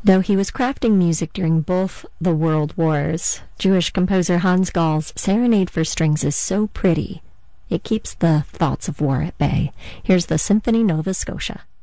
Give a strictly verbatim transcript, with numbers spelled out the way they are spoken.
Though he was crafting music during both the world wars, Jewish composer Hans Gall's Serenade for Strings is so pretty, it keeps the thoughts of war at bay. Here's the Symphonie Nova Scotia.